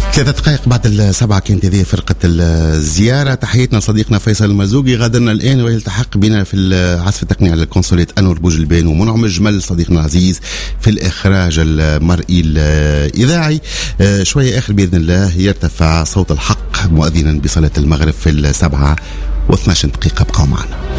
3 دقائق بعد 7 كانت هذه فرقة الزيارة. تحياتنا صديقنا فيصل المرزوقي. غادرنا الآن ويلتحق بنا في العزف التقني على الكونسولات أنور بوجلبان ومنعم الجمل صديقنا العزيز في الإخراج المرئي الإذاعي. شوية آخر بإذن الله يرتفع صوت الحق مؤذنا بصلاة المغرب في 7:12 دقيقة. بقوا معنا.